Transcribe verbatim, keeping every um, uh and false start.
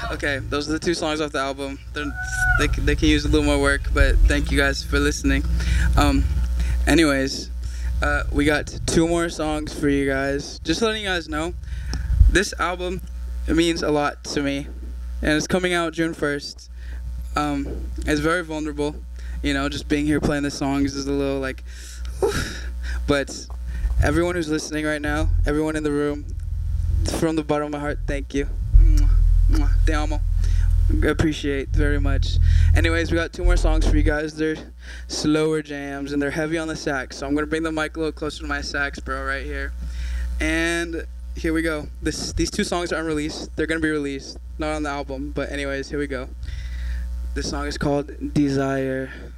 Okay, those are the two songs off the album. They're, they c- they can use a little more work, but thank you guys for listening. Um, anyways, uh, we got two more songs for you guys. Just letting you guys know, this album, it means a lot to me, and it's coming out June first. Um, it's very vulnerable, you know. Just being here playing the songs is a little like, whew. But everyone who's listening right now, everyone in the room, from the bottom of my heart, thank you. Mwah, mwah, te amo. Appreciate very much. Anyways, we got two more songs for you guys. They're slower jams and they're heavy on the sax. So I'm gonna bring the mic a little closer to my sax, bro, right here. And here we go. This these two songs are unreleased. They're gonna be released, not on the album. But anyways, here we go. This song is called Desire.